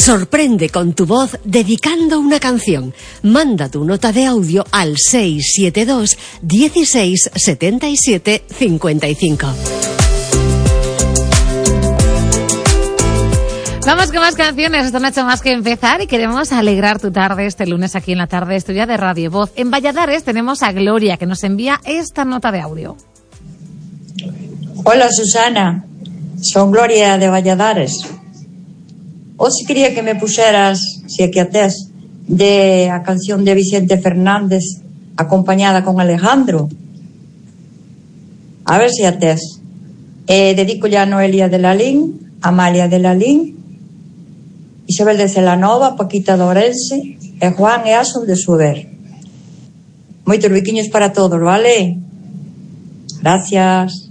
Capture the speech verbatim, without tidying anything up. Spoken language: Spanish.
Sorprende con tu voz dedicando una canción. Manda tu nota de audio al seis siete dos, dieciséis, setenta y siete, cincuenta y cinco. Vamos con más canciones, esto no ha hecho más que empezar y queremos alegrar tu tarde este lunes aquí en la tarde de Estudia de Radio Voz. En Valladares tenemos a Gloria que nos envía esta nota de audio. Hola Susana, son Gloria de Valladares. Hoxe quería que me puxeras, se aquí a tes, de a canción de Vicente Fernández acompañada con Alejandro. A ver se a tes. Eh, dedico ya a Noelia de Lalín, Amalia de Lalín, Isabel de Celanova, Paquita de Ourense e Juan e Asun de Suber. Moitos biquiños para todos, vale? Gracias.